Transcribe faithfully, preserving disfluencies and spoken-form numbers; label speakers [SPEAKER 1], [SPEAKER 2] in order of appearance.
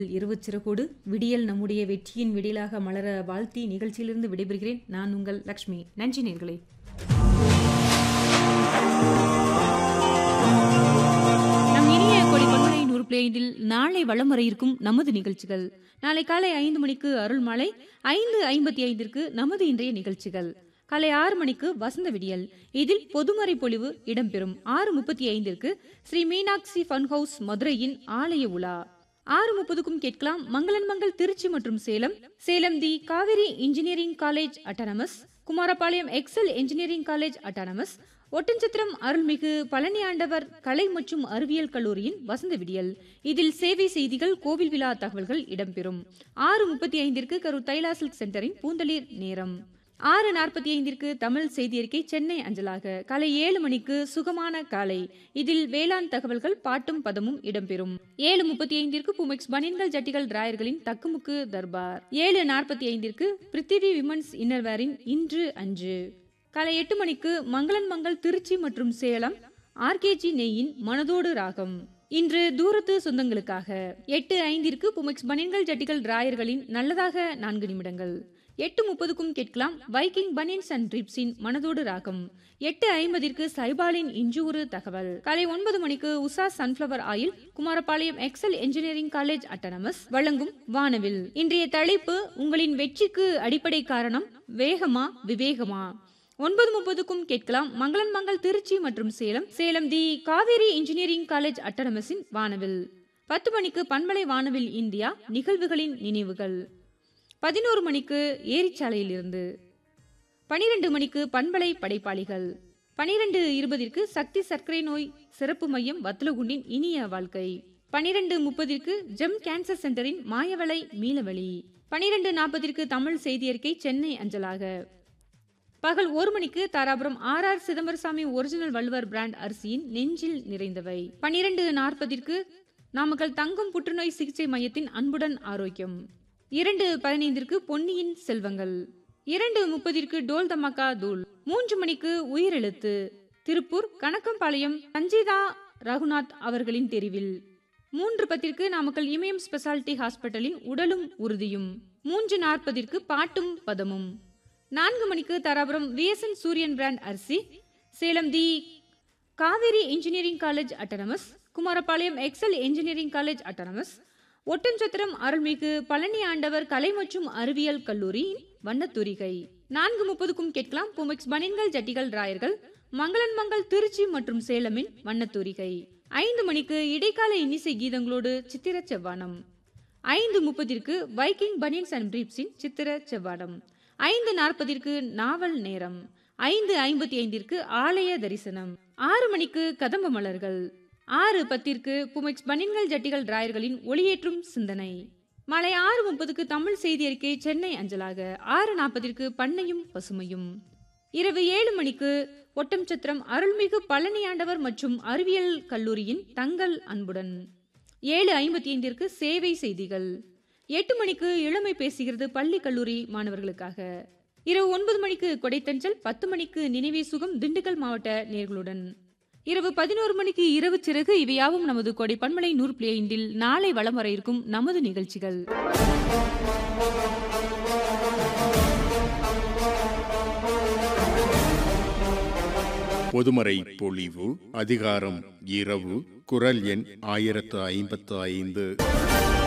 [SPEAKER 1] இரவு சிறகோடு விடியல் நம்முடைய வெற்றியின் விடியலாக மலர வாழ்த்தி நிகழ்ச்சியிலிருந்து விடைபெறுகிறேன். நான் உங்கள் லக்ஷ்மி. நன்றி நேர்களே. நம் இனிய கொடி பண்பலை நூறு பிளேயில் நாளை வலம் வர இருக்கும் நமது நிகழ்ச்சிகள். நாளை காலை ஐந்து மணிக்கு அருள் மாலை, ஐந்து ஐம்பத்தி ஐந்திற்கு நமது இன்றைய நிகழ்ச்சிகள். காலை ஆறு மணிக்கு வசந்த விடியல், இதில் பொதுமறை பொழிவு இடம்பெறும். ஆறு முப்பத்தி ஐந்திற்கு ஸ்ரீ மீனாட்சி ஃபன் ஹவுஸ் மதுரையின் ஆலய உலா. ஆறு முப்பதுக்கும் கேட்கலாம் மங்களன் மங்கள் திருச்சி மற்றும் சேலம், சேலம் தி Kaveri engineering college autonomous, Kumarapalayam XL engineering college autonomous, Oddanchatram அருள்மிகு பழனி ஆண்டவர் கலை மற்றும் அறிவியல் கல்லூரியின் வசந்த விடியல், இதில் சேவை செய்திகள், கோவில் விழா தகவல்கள் இடம்பெறும். ஆறு முப்பத்தி ஐந்திற்கு கரூர் தைலா சில்க் சென்டரின் பூந்தளிர் நேரம். ஆறு நாற்பத்தி ஐந்திற்கு தமிழ் செய்தி அறிக்கை சென்னை அஞ்சலாக. காலை ஏழு மணிக்கு சுகமான காலை, இதில் வேளாண் தகவல்கள், பாட்டும் பதமும் இடம்பெறும். ஏழு முப்பத்தி ஐந்திற்கு புமெக்ஸ் பனியன்கள் ஜட்டிகள் டிராயர்களின் தக்குமுக்கு தர்பார். ஏழு நாற்பத்தி ஐந்திற்கு பிருத்திவி விமன்ஸ் இன்னர்வேரின் இன்று அன்று. காலை எட்டு மணிக்கு மங்களன் மங்கள் திருச்சி மற்றும் சேலம் ஆர்கேஜி நெய்யின் மனதோடு ராகம், இன்று தூரத்து சொந்தங்களுக்காக. எட்டு ஐந்திற்கு புமெக்ஸ் பனியன்கள் ஜட்டிகள் டிராயர்களின் நல்லதாக நான்கு நிமிடங்கள். எட்டு முப்பதுக்கும் கேட்கலாம் வைக்கிங் பனியன்ஸ் அண்ட் ட்ரிப்ஸின் மனதோடு ராகம். எட்டு ஐம்பதிற்கு சைபாலின் இன்று ஒரு தகவல். காலை ஒன்பது மணிக்கு Usha sunflower oil, Kumarapalayam XL engineering college autonomous வழங்கும் வானவில். இன்றைய தலைப்பு உங்களின் வெற்றிக்கு அடிப்படை காரணம் வேகமா விவேகமா. ஒன்பது முப்பதுக்கும் கேட்கலாம் மங்களன் மங்கள் திருச்சி மற்றும் சேலம், சேலம் தி காவேரி இன்ஜினியரிங் காலேஜ் அட்டானமஸின் வானவில். பத்து மணிக்கு பண்பலை வானவில் இந்தியா நிகழ்வுகளின் நினைவுகள். பதினோரு மணிக்கு ஏரிச்சாலையில் இருந்து. பனிரெண்டு மணிக்கு பண்பலை படைப்பாளிகள். பனிரெண்டு இருபதிற்கு சக்தி சர்க்கரை நோய் சிறப்பு மையம் வத்தலகுண்டின் இனிய வாழ்க்கை. பனிரெண்டு முப்பதிற்கு ஜெம் கேன்சர் சென்டரின் மாயவளை மீளவழி. பனிரெண்டு நாற்பதிற்கு தமிழ் செய்தி அறிக்கை சென்னை அஞ்சலாக. பகல் ஒரு மணிக்கு Dharapuram R R Chidambarasamy original Valluvar brand அரிசியின் நெஞ்சில் நிறைந்தவை. பனிரெண்டு நாற்பதிற்கு நாமக்கல் தங்கம் புற்றுநோய் சிகிச்சை மையத்தின் அன்புடன் ஆரோக்கியம். இரண்டு பதினைந்திற்கு பொன்னியின் செல்வங்கள். இரண்டு முப்பதிற்கு டோல் தமாக்கா தூள். மூன்று மணிக்கு உயிரெழுத்து, திருப்பூர் கணக்கம்பாளையம் சஞ்சீதா ரகுநாத் அவர்களின் தெரிவில். மூன்று பத்திற்கு நாமக்கல் இமயம் ஸ்பெஷாலிட்டி ஹாஸ்பிட்டலின் உடலும் உறுதியும். மூன்று நாற்பதிற்கு பாட்டும் பதமும். நான்கு மணிக்கு தாராபுரம் விஎஸ்என் சூரியன் பிராண்ட் அரிசி, சேலம் தி Kaveri engineering college autonomous, Kumarapalayam XL engineering college autonomous, Oddanchatram அருள்மிகு பழனி ஆண்டவர் கலை மற்றும் அறிவியல் கல்லூரி வண்ணத்தூரிகை. நான்கு முப்பதுக்கும் கேட்கலாம் புமெக்ஸ் பனியன்கள் ஜட்டிகள் டிராயர்கள், மங்களன் மங்கள் திருச்சி மற்றும் சேலமின் வண்ணத்தூரிகை. ஐந்து மணிக்கு இடைக்கால இன்னிசை கீதங்களோடு சித்திர செவ்வானம். ஐந்து முப்பதிற்கு வைக்கிங் பனியன்ஸ் அண்ட் ட்ரிப்ஸின் சித்திர செவ்வானம். ஐந்து நாற்பதிற்கு நாவல் நேரம். ஐந்து ஐம்பத்தி ஐந்திற்கு ஆலய தரிசனம். ஆறு மணிக்கு கதம்ப மலர்கள். ஆறு பத்திற்கு புமெக்ஸ் பனியன்கள் ஜட்டிகள் டிராயர்களின் ஒளியேற்றும் சிந்தனை. மாலை ஆறு முப்பதுக்கு தமிழ் செய்தி அறிக்கை சென்னை அஞ்சலாக. ஆறு நாற்பதிற்கு பண்ணையும் பசுமையும். இரவு ஏழு மணிக்கு ஒட்டன்சத்திரம் அருள்மிகு பழனி ஆண்டவர் மற்றும் அறிவியல் கல்லூரியின் தங்கள் அன்புடன். ஏழு ஐம்பத்தி ஐந்திற்கு சேவை செய்திகள். எட்டு மணிக்கு இளமை பேசுகிறது பள்ளி கல்லூரி மாணவர்களுக்காக. இரவு ஒன்பது மணிக்கு கொடைத்தஞ்சல். பத்து மணிக்கு நினைவே சுகம் திண்டுக்கல் மாவட்ட நேர்களுடன். இரவு பதினோரு மணிக்கு இரவு சிறகு. இவையாவும் நமது கொடை பண்பலை நூறு புள்ளி ஐந்தில் நாளை வலம் வர இருக்கும் நமது நிகழ்ச்சிகள்.
[SPEAKER 2] பொதுமறை பொழிவு அதிகாரம் இரவு, குரல் எண் ஆயிரத்து ஐம்பத்து ஐந்து.